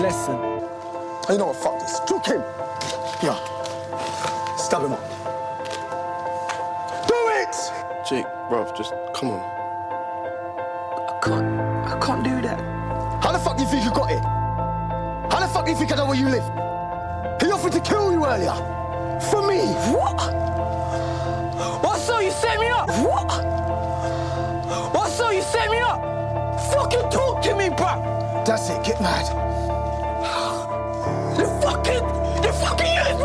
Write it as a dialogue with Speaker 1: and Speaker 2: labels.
Speaker 1: lesson.
Speaker 2: You know what, fuck this. Choke him. Yeah. Stab him up. Do it!
Speaker 3: Jake, bruv, just come on.
Speaker 1: I can't do that.
Speaker 2: How the fuck do you think you got it? How the fuck do you think I know where you live? He offered to kill you earlier. For me.
Speaker 1: What? What, so you set me up? What? What, so you set me up? Fucking talk to me, bruv.
Speaker 2: That's it, get mad.
Speaker 1: You fucking